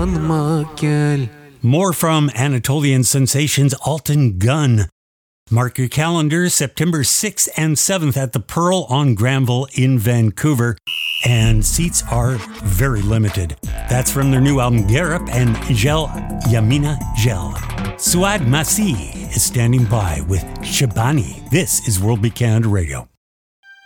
yanıma gel. More from Anatolian sensations Alton Gunn. Mark your calendars, September 6th and 7th at the Pearl on Granville in Vancouver. And seats are very limited. That's from their new album Gerup and Gel Yamina Gel. Suad Masi is standing by with Shabani. This is World Beat Canada Radio.